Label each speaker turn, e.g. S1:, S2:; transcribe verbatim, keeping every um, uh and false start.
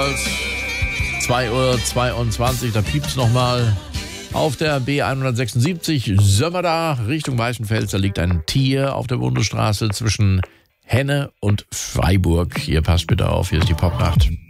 S1: zwei Uhr zweiundzwanzig, da piept's nochmal. Auf der B hundertsechsundsiebzig, Sömmerda, Richtung Weißenfels, da liegt ein Tier auf der Bundesstraße zwischen Henne und Freiburg. Hier passt bitte auf, hier ist die Popnacht.